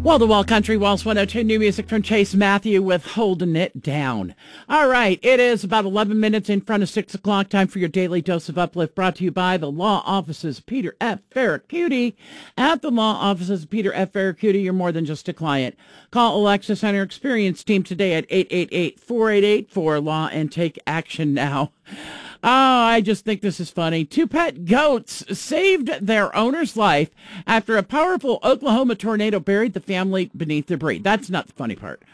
Wall-to-wall country, Walls 102, new music from Chase Matthew with Holding It Down. All right, it is about 11 minutes in front of 6 o'clock. Time for your daily dose of uplift, brought to you by the law offices of Peter F. Ferracuti. At the law offices of Peter F. Ferracuti, you're more than just a client. Call Alexis and her experienced team today at 888-4884-LAW and take action now. Oh, I just think this is funny. Two pet goats saved their owner's life after a powerful Oklahoma tornado buried the family beneath debris. That's not the funny part.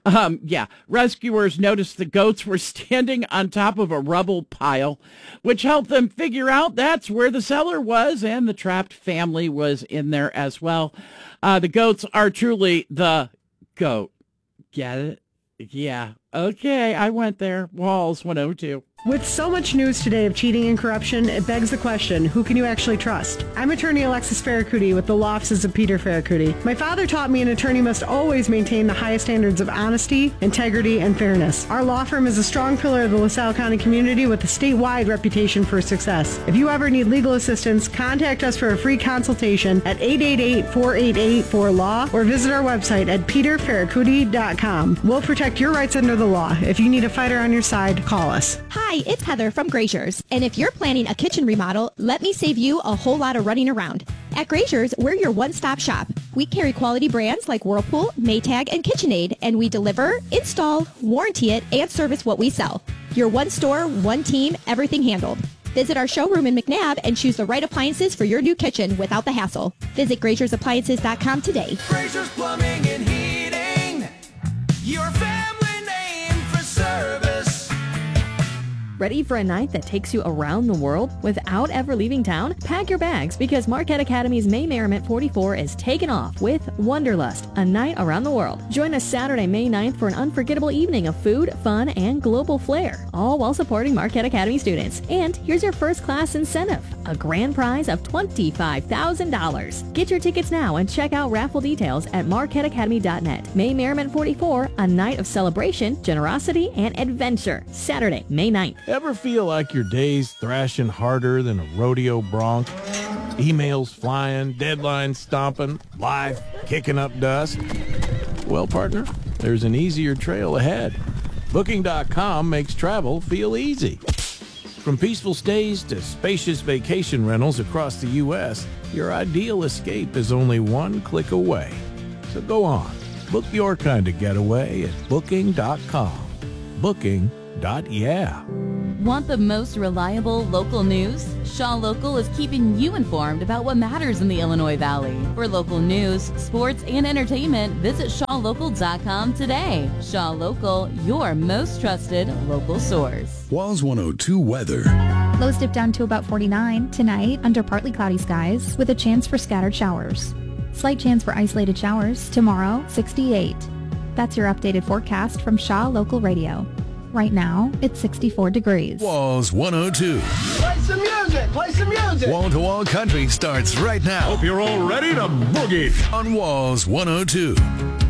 Rescuers noticed the goats were standing on top of a rubble pile, which helped them figure out that's where the cellar was, and the trapped family was in there as well. The goats are truly the goat. Get it? Yeah. Okay, I went there. Walls 102. With so much news today of cheating and corruption, it begs the question, who can you actually trust? I'm attorney Alexis Ferracuti with the law offices of Peter Ferracuti. My father taught me an attorney must always maintain the highest standards of honesty, integrity, and fairness. Our law firm is a strong pillar of the LaSalle County community with a statewide reputation for success. If you ever need legal assistance, contact us for a free consultation at 888-4884-LAW or visit our website at peterferracuti.com. We'll protect your rights under the law. If you need a fighter on your side, call us. Hi, it's Heather from Grazier's, and if you're planning a kitchen remodel, let me save you a whole lot of running around. At Grazier's, we're your one-stop shop. We carry quality brands like Whirlpool, Maytag, and KitchenAid, and we deliver, install, warranty it, and service what we sell. Your one store, one team, everything handled. Visit our showroom in McNabb and choose the right appliances for your new kitchen without the hassle. Visit GraziersAppliances.com today. Grazier's Plumbing and Heating, your family name for service. Ready for a night that takes you around the world without ever leaving town? Pack your bags because Marquette Academy's May Merriment 44 is taking off with Wanderlust, a night around the world. Join us Saturday, May 9th for an unforgettable evening of food, fun, and global flair, all while supporting Marquette Academy students. And here's your first class incentive, a grand prize of $25,000. Get your tickets now and check out raffle details at marquetteacademy.net. May Merriment 44, a night of celebration, generosity, and adventure. Saturday, May 9th. Ever feel like your day's thrashing harder than a rodeo bronc? Emails flying, deadlines stomping, life kicking up dust? Well, partner, there's an easier trail ahead. Booking.com makes travel feel easy. From peaceful stays to spacious vacation rentals across the U.S., your ideal escape is only one click away. So go on, book your kind of getaway at Booking.com. Booking.yeah. Want the most reliable local news? Shaw Local is keeping you informed about what matters in the Illinois Valley. For local news, sports, and entertainment, visit shawlocal.com today. Shaw Local, your most trusted local source. Walls 102 weather. Lows dip down to about 49 tonight under partly cloudy skies with a chance for scattered showers. Slight chance for isolated showers tomorrow, 68. That's your updated forecast from Shaw Local Radio. Right now, it's 64 degrees. Walls 102. Play some music! Play some music! Wall-to-wall country starts right now. Hope you're all ready to boogie on Walls 102.